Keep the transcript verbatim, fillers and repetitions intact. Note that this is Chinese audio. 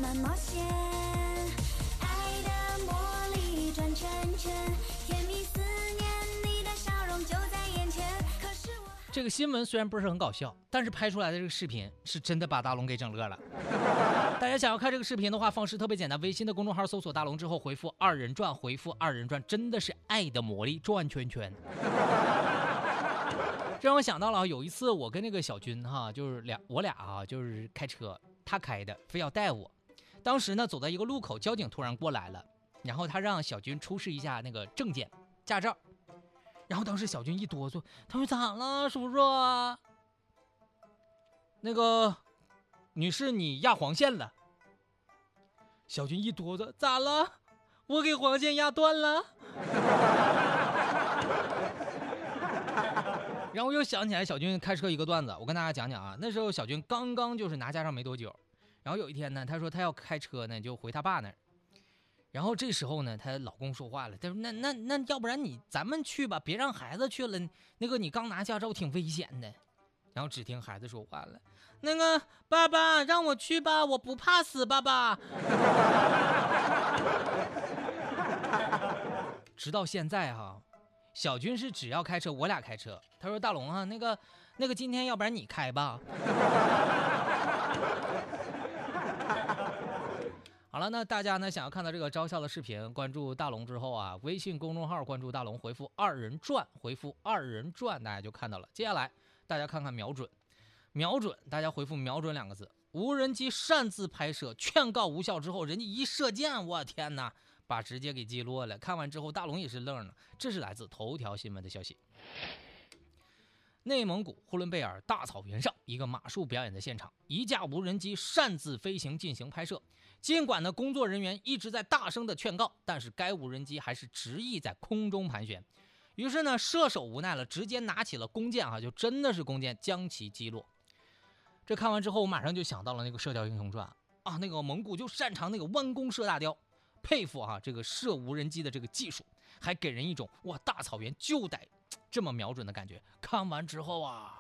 们冒险，爱的魔力转圈圈，甜蜜思念，你的笑容就在眼前。可是我这个新闻虽然不是很搞笑，但是拍出来的这个视频是真的把大龙给整乐了。大家想要看这个视频的话，方式特别简单，微信的公众号搜索大龙之后回复二人转，回复二人转，真的是爱的魔力转圈圈。这让我想到了有一次我跟那个小军哈，就是俩我俩啊，就是开车，他开的，非要带我。当时呢，走到一个路口，交警突然过来了，然后他让小军出示一下那个证件、驾照。然后当时小军一哆嗦，他说咋了，叔叔？那个女士，你压黄线了。小军一哆嗦，咋了？我给黄线压断了。然后我又想起来小军开车一个段子，我跟大家讲讲啊。那时候小军刚刚就是拿驾照没多久，然后有一天呢，他说他要开车呢，就回他爸那儿。然后这时候呢，她老公说话了，他说那那那要不然你咱们去吧，别让孩子去了，那个你刚拿驾照挺危险的。然后只听孩子说话了，那个爸爸让我去吧，我不怕死，爸爸。直到现在哈，小军是只要开车我俩开车，他说大龙啊，那个那个今天要不然你开吧。好了，那大家呢想要看到这个招笑的视频，关注大龙之后啊，微信公众号关注大龙，回复二人转，回复二人转，大家就看到了。接下来大家看看瞄准，瞄准，大家回复瞄准两个字。无人机擅自拍摄，劝告无效之后，人家一射箭，我天哪，把直接给击落了。看完之后，大龙也是愣了。这是来自头条新闻的消息。内蒙古呼伦贝尔大草原上，一个马术表演的现场，一架无人机擅自飞行进行拍摄。尽管呢，工作人员一直在大声的劝告，但是该无人机还是执意在空中盘旋。于是呢，射手无奈了，直接拿起了弓箭啊，就真的是弓箭，将其击落。这看完之后，我马上就想到了那个《射雕英雄传》啊，那个蒙古就擅长那个弯弓射大雕，佩服啊这个射无人机的这个技术，还给人一种哇大草原就得这么瞄准的感觉。看完之后啊，